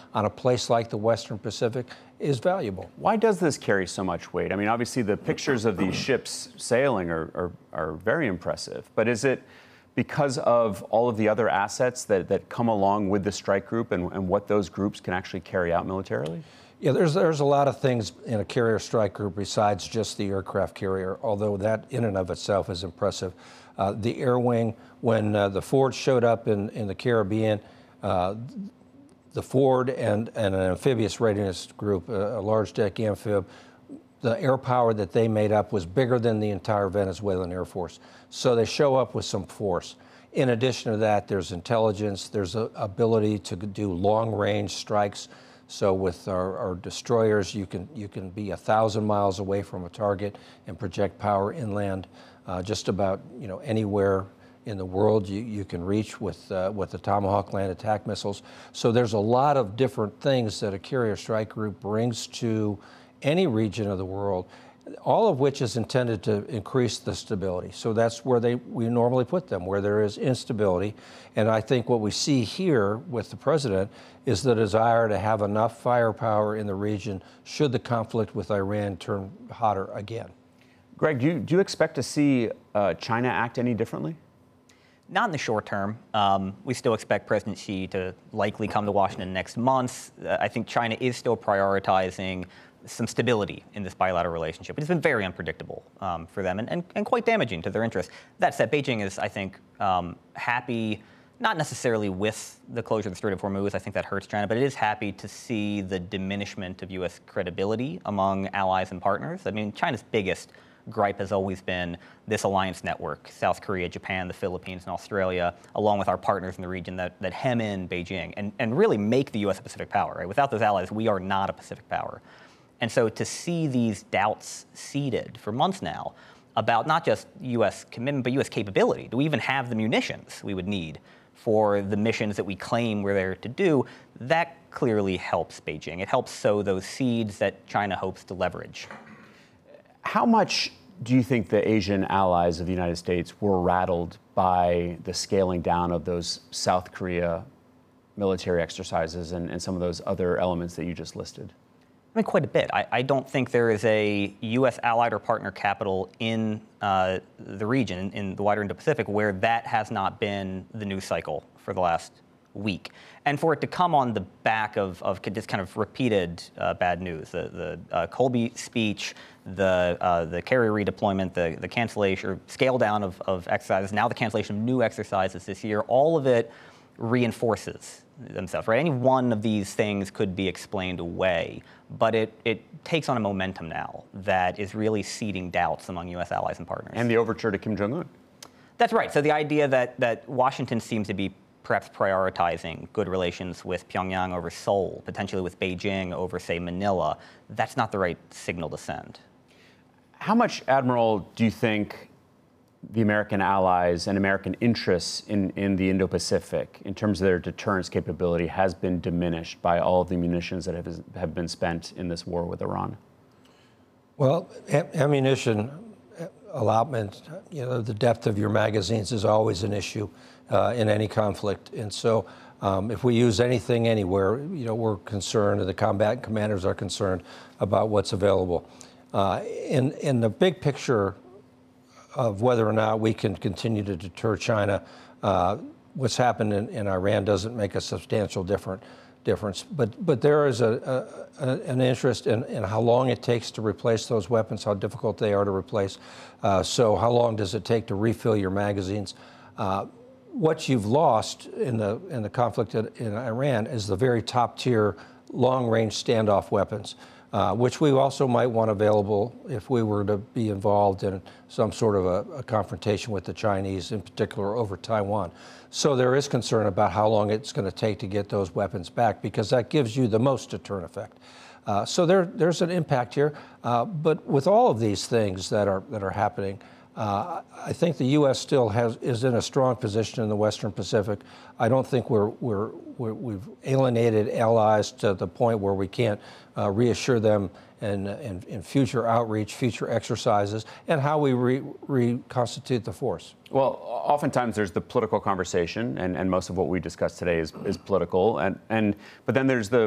on a place like the Western Pacific is valuable. Why does this carry so much weight? I mean, obviously the pictures of these ships sailing are very impressive, but is it because of all of the other assets that come along with the strike group and what those groups can actually carry out militarily? Yeah, there's a lot of things in a carrier strike group besides just the aircraft carrier, although that in and of itself is impressive. The air wing, when the Ford showed up in the Caribbean, the Ford and an amphibious readiness group, a large deck amphib, the air power that they made up was bigger than the entire Venezuelan Air Force. So they show up with some force. In addition to that, there's intelligence, there's a ability to do long-range strikes. So with our destroyers, you can be 1,000 miles away from a target and project power inland, just about anywhere in the world you can reach with the Tomahawk land attack missiles. So there's a lot of different things that a carrier strike group brings to any region of the world, all of which is intended to increase the stability. So that's where we normally put them, where there is instability. And I think what we see here with the president is the desire to have enough firepower in the region should the conflict with Iran turn hotter again. Greg, do you expect to see China act any differently? Not in the short term. We still expect President Xi to likely come to Washington next month. I think China is still prioritizing some stability in this bilateral relationship. It's been very unpredictable for them and quite damaging to their interests. That said, Beijing is, I think, happy, not necessarily with the closure of the Strait of Hormuz. I think that hurts China, but it is happy to see the diminishment of U.S. credibility among allies and partners. I mean, China's biggest gripe has always been this alliance network, South Korea, Japan, the Philippines, and Australia, along with our partners in the region that hem in Beijing and really make the U.S. a Pacific power. Right? Without those allies, we are not a Pacific power. And so to see these doubts seeded for months now about not just U.S. commitment, but U.S. capability, do we even have the munitions we would need for the missions that we claim we're there to do, that clearly helps Beijing. It helps sow those seeds that China hopes to leverage. How much do you think the Asian allies of the United States were rattled by the scaling down of those South Korea military exercises and some of those other elements that you just listed? I mean, quite a bit. I don't think there is a U.S. allied or partner capital in the region, in the wider Indo-Pacific, where that has not been the news cycle for the last week. And for it to come on the back of this kind of repeated bad news, the Colby speech, the carrier redeployment, the cancellation or scale down of exercises, now the cancellation of new exercises this year, all of it reinforces themselves, right? Any one of these things could be explained away, but it takes on a momentum now that is really seeding doubts among U.S. allies and partners. And the overture to Kim Jong-un. That's right. So the idea that Washington seems to be perhaps prioritizing good relations with Pyongyang over Seoul, potentially with Beijing over, say, Manila, that's not the right signal to send. How much, Admiral, do you think the American allies and American interests in the Indo-Pacific, in terms of their deterrence capability, has been diminished by all of the munitions that have been spent in this war with Iran? Well, ammunition allotment, the depth of your magazines is always an issue in any conflict. And so if we use anything anywhere, we're concerned, and the combatant commanders are concerned about what's available. In the big picture of whether or not we can continue to deter China, what's happened in Iran doesn't make a substantial difference. But there is an interest in how long it takes to replace those weapons, how difficult they are to replace. So how long does it take to refill your magazines? What you've lost in the conflict in Iran is the very top tier long-range standoff weapons, which we also might want available if we were to be involved in some sort of a confrontation with the Chinese, in particular over Taiwan. So there is concern about how long it's going to take to get those weapons back, because that gives you the most deterrent effect. So there's an impact here. But with all of these things that are happening, I think the U.S. still is in a strong position in the Western Pacific. I don't think we've alienated allies to the point where we can't reassure them in future outreach, future exercises, and how we reconstitute the force. Well, oftentimes there's the political conversation, and most of what we discussed today is political, but then there's the